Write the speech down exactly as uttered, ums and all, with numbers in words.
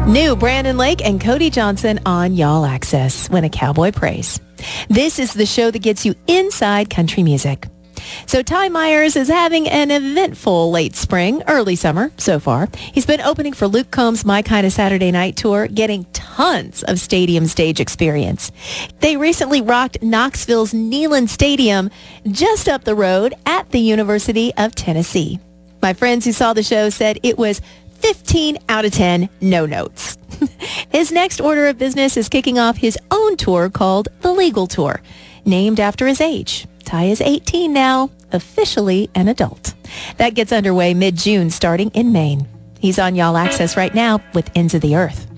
New Brandon Lake and Cody Johnson on Y'all Access, When a Cowboy Prays. This is the show that gets you inside country music. So Ty Myers is having an eventful late spring, early summer so far. He's been opening for Luke Combs' My Kind of Saturday Night Tour, getting tons of stadium stage experience. They recently rocked Knoxville's Neyland Stadium just up the road at the University of Tennessee. My friends who saw the show said it was fifteen out of ten, no notes. His next order of business is kicking off his own tour called The Legal Tour, named after his age. Ty is eighteen now, officially an adult. That gets underway mid-June starting in Maine. He's on Y'all Access right now with Ends of the Earth.